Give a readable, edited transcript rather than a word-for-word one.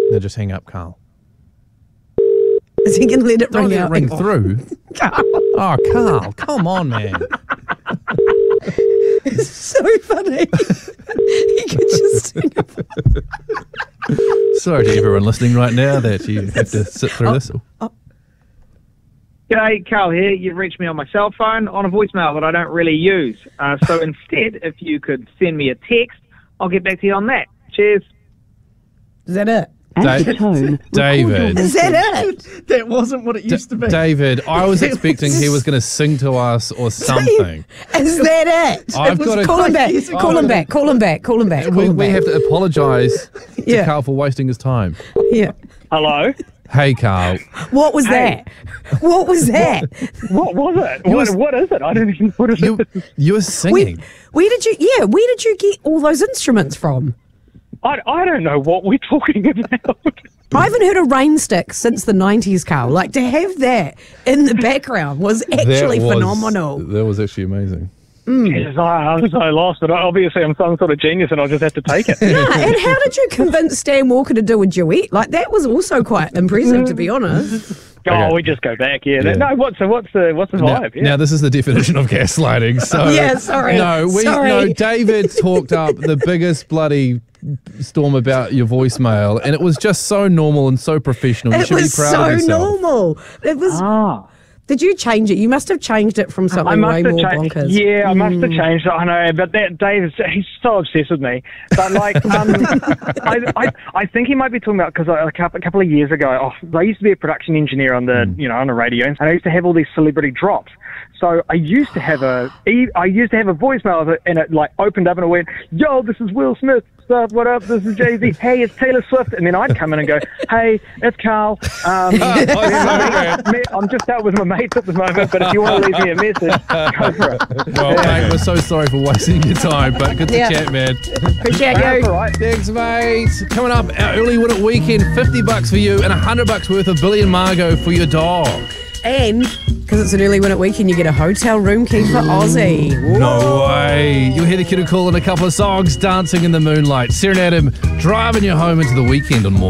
No, just hang up, Carl. Is he going to let it Don't ring let it out? ring through. Carl. Oh, Carl, come on, man. It's so funny. He could just sing it. Sorry to everyone listening right now that you have to sit through this. G'day, Carl here. You've reached me on my cell phone on a voicemail that I don't really use. So instead, if you could send me a text, I'll get back to you on that. Cheers. Is that it? David. Is that it? That wasn't what it used to be. David, I was expecting he was going to sing to us or something. Is that it? I've got to Call him back. Call him back. Call him back. Call him back. We have to apologise to Yeah. Carl for wasting his time. Yeah. Hello? Hey, Carl. What was that? What was that? What was it? What is it? I don't even know what it is. You were singing. Where did you get all those instruments from? I don't know what we're talking about. I haven't heard a rain stick since the 90s, Carl. Like, to have that in the background was actually phenomenal. That was actually amazing. Yes, I was so lost, but obviously I'm some sort of genius and I'll just have to take it. Yeah, and how did you convince Stan Walker to do a duet? Like, that was also quite impressive, to be honest. Oh, we just go back, yeah. Yeah. No, what's the vibe? Yeah. Now, this is the definition of gaslighting. So Yeah, sorry. No, David talked up the biggest bloody storm about your voicemail, and it was just so normal and so professional. You It should was be proud so of yourself. normal. It was. Did you change it? You must have changed it from something way more bonkers. Yeah, I must have changed it. I know, but that Dave, he's so obsessed with me. But like, I think he might be talking about because a couple of years ago, I used to be a production engineer on the on the radio, and I used to have all these celebrity drops. So I used to have a voicemail of it, and it like opened up and it went, "Yo, this is Will Smith. What up? This is Jay-Z. Hey, it's Taylor Swift." And then I'd come in and go, "Hey, it's Carl. I'm just out with my mates at the moment, but if you want to leave me a message, go for it." Well, mate, we're so sorry for wasting your time, but good to chat, man. Appreciate That's you. all right. Thanks, mate. Coming up, our early Win It weekend, $50 for you and $100 worth of Billy and Margot for your dog. And because it's an early win at weekend, you get a hotel room key for Aussie. No way. You'll hear the kid who call in a couple of songs, dancing in the moonlight. Sarah and Adam driving you home into the weekend on More.